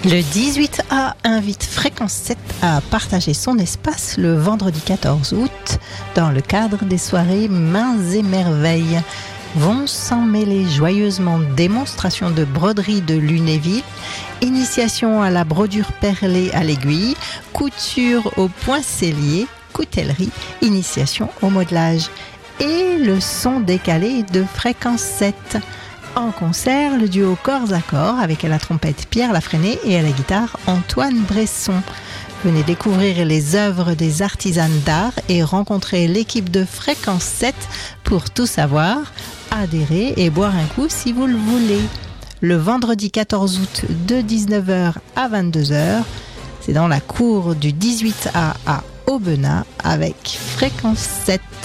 Le 18A invite Fréquence 7 à partager son espace le vendredi 14 août dans le cadre des soirées Mains et Merveilles. Vont s'en mêler joyeusement démonstration de broderie de Lunéville, initiation à la brodure perlée à l'aiguille, couture au poincellier, coutellerie, initiation au modelage et le son décalé de Fréquence 7. En concert, le duo Corps à Corps avec à la trompette Pierre Lafresnay et à la guitare Antoine Bresson. Venez découvrir les œuvres des artisanes d'art et rencontrer l'équipe de Fréquence 7 pour tout savoir, adhérer et boire un coup si vous le voulez. Le vendredi 14 août de 19h à 22h, c'est dans la cour du 18A à Aubenas avec Fréquence 7.